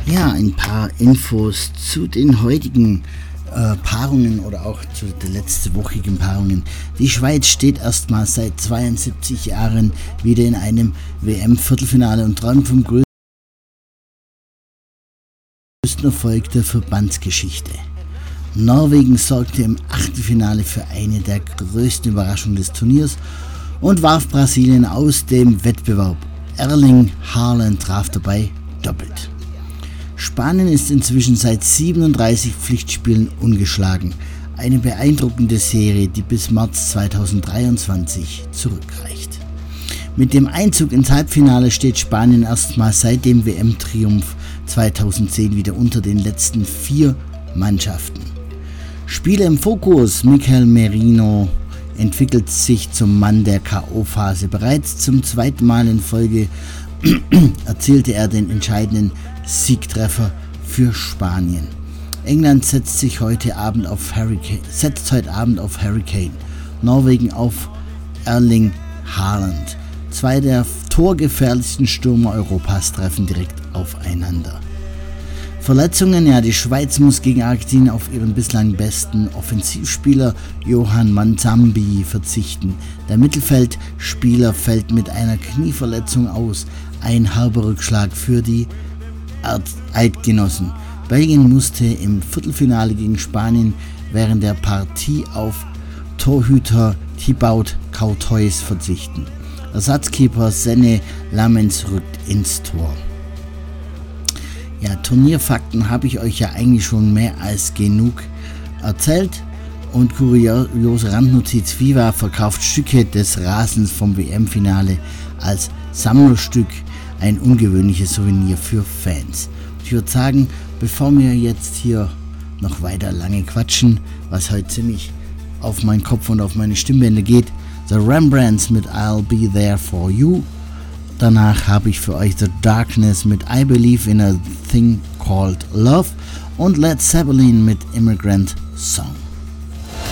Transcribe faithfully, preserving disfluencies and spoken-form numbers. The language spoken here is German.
Ja, ein paar Infos zu den heutigen äh, Paarungen oder auch zu den letztewochigen Paarungen. Die Schweiz steht erstmals seit zweiundsiebzig Jahren wieder in einem W M-Viertelfinale und träumt vom größten Erfolg der Verbandsgeschichte. Norwegen sorgte im Achtelfinale für eine der größten Überraschungen des Turniers und warf Brasilien aus dem Wettbewerb. Erling Haaland traf dabei doppelt. Spanien ist inzwischen seit siebenunddreißig Pflichtspielen ungeschlagen. Eine beeindruckende Serie, die bis März zweitausenddreiundzwanzig zurückreicht. Mit dem Einzug ins Halbfinale steht Spanien erstmals seit dem W M-Triumph zweitausendzehn wieder unter den letzten vier Mannschaften. Spieler im Fokus: Mikel Merino entwickelt sich zum Mann der K O-Phase. Bereits zum zweiten Mal in Folge erzielte er den entscheidenden Siegtreffer für Spanien. England setzt sich heute Abend auf Harry Kane, setzt heute Abend auf Harry Kane. Norwegen auf Erling Haaland. Zwei der torgefährlichsten Stürmer Europas treffen direkt aufeinander. Verletzungen: Ja, die Schweiz muss gegen Argentinien auf ihren bislang besten Offensivspieler Johan Manzambi verzichten. Der Mittelfeldspieler fällt mit einer Knieverletzung aus. Ein herber Rückschlag für die Eidgenossen. Belgien musste im Viertelfinale gegen Spanien während der Partie auf Torhüter Thibaut Courtois verzichten. Ersatzkeeper Senne Lammens rückt ins Tor. Ja, Turnierfakten habe ich euch ja eigentlich schon mehr als genug erzählt. Und kuriose Randnotiz: FIFA verkauft Stücke des Rasens vom W M-Finale als Sammlerstück. Ein ungewöhnliches Souvenir für Fans. Ich würde sagen, bevor wir jetzt hier noch weiter lange quatschen, was heute ziemlich auf meinen Kopf und auf meine Stimmbänder geht, The Rembrandts mit I'll Be There For You. Danach habe ich für euch The Darkness mit I Believe in a Thing Called Love und Led Zeppelin mit Immigrant Song.